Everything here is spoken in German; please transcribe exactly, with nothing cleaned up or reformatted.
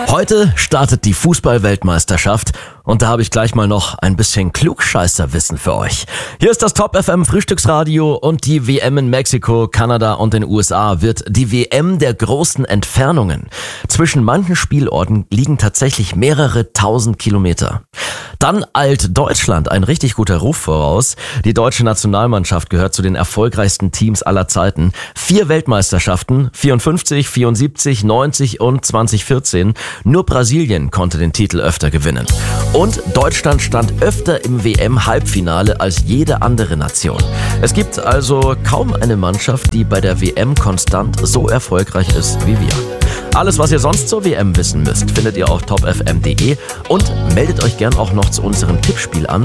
Heute startet die Fußball-Weltmeisterschaft und da habe ich gleich mal noch ein bisschen Klugscheißerwissen für euch. Hier ist das Top F M Frühstücksradio und die W M in Mexiko, Kanada und den U S A wird die W M der großen Entfernungen. Zwischen manchen Spielorten liegen tatsächlich mehrere tausend Kilometer. Dann eilt Deutschland ein richtig guter Ruf voraus. Die deutsche Nationalmannschaft gehört zu den erfolgreichsten Teams aller Zeiten. Vier Weltmeisterschaften, vierundfünfzig, vierundsiebzig, neunzig und zwanzig vierzehn. Nur Brasilien konnte den Titel öfter gewinnen. Und Deutschland stand öfter im W M-Halbfinale als jede andere Nation. Es gibt also kaum eine Mannschaft, die bei der W M konstant so erfolgreich ist wie wir. Alles, was ihr sonst zur W M wissen müsst, findet ihr auf top f m punkt d e und meldet euch gern auch noch zu unserem Tippspiel an.